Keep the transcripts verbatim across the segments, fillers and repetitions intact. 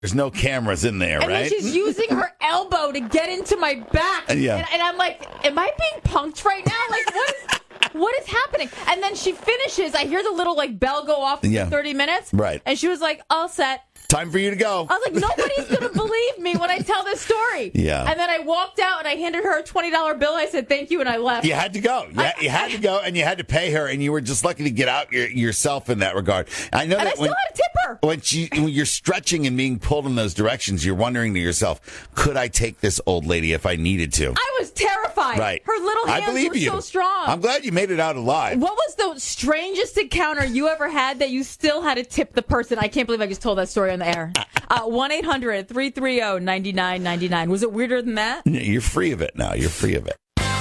There's no cameras in there, and right? And then she's using her elbow to get into my back. Yeah. And, and I'm like, am I being punked right now? Like, what is... What is happening? And then she finishes. I hear the little like bell go off yeah. for thirty minutes. Right. And she was like, all set. Time for you to go. I was like, nobody's going to believe me when I tell this story. Yeah. And then I walked out and I handed her a twenty dollar bill. I said, thank you, and I left. You had to go. You, had, you had to go, and you had to pay her, and you were just lucky to get out your, yourself in that regard. I know and that I still when, had to tip her. When, she, when you're stretching and being pulled in those directions, you're wondering to yourself, could I take this old lady if I needed to? I was terrified. Right. Her little hands I believe were you. so strong. I'm glad you made it out alive. What was the strangest encounter you ever had that you still had to tip the person? I can't believe I just told that story on the air. Uh, one eight hundred three three zero nine nine nine nine. Was it weirder than that? You're free of it now. You're free of it.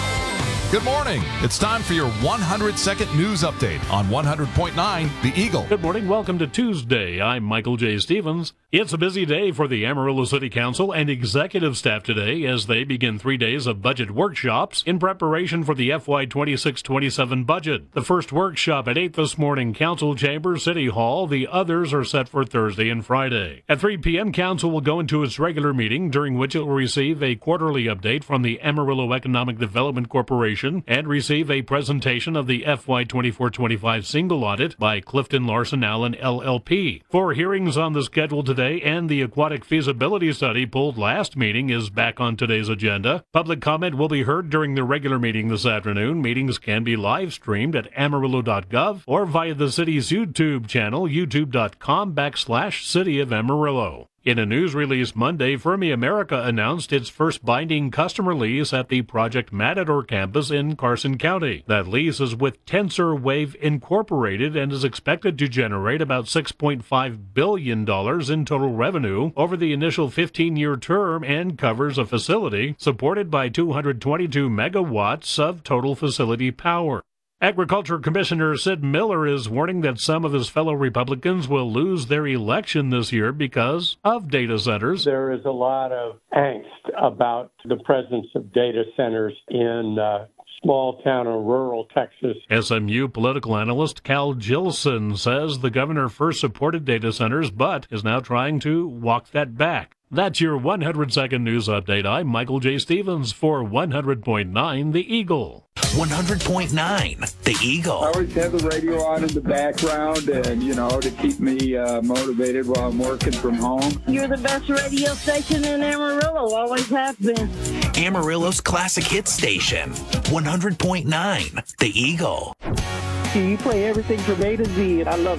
Good morning. It's time for your one hundred second news update on one hundred point nine The Eagle. Good morning. Welcome to Tuesday. I'm Michael J. Stevens. It's a busy day for the Amarillo City Council and executive staff today as they begin three days of budget workshops in preparation for the F Y twenty-six twenty-seven budget. The first workshop at eight this morning, Council Chambers, City Hall. The others are set for Thursday and Friday. At three p.m., Council will go into its regular meeting, during which it will receive a quarterly update from the Amarillo Economic Development Corporation and receive a presentation of the F Y twenty-four twenty-five single audit by Clifton Larson Allen L L P. Four hearings on the schedule today, and the aquatic feasibility study pulled last meeting is back on today's agenda. Public comment will be heard during the regular meeting this afternoon. Meetings can be live streamed at amarillo dot gov or via the city's YouTube channel, youtube.com backslash City of Amarillo. In a news release Monday, Fermi America announced its first binding customer lease at the Project Matador campus in Carson County. That lease is with TensorWave Incorporated and is expected to generate about six point five billion dollars in total revenue over the initial fifteen-year term and covers a facility supported by two hundred twenty-two megawatts of total facility power. Agriculture Commissioner Sid Miller is warning that some of his fellow Republicans will lose their election this year because of data centers. There is a lot of angst about the presence of data centers in uh, small town or rural Texas. S M U political analyst Cal Jilson says the governor first supported data centers but is now trying to walk that back. That's your one hundred second news update. I'm Michael J. Stevens for one hundred point nine The Eagle. one hundred point nine The Eagle. I always have the radio on in the background and, you know, to keep me uh, motivated while I'm working from home. You're the best radio station in Amarillo, always have been. Amarillo's classic hit station, one hundred point nine The Eagle. You play everything from A to Z, and I love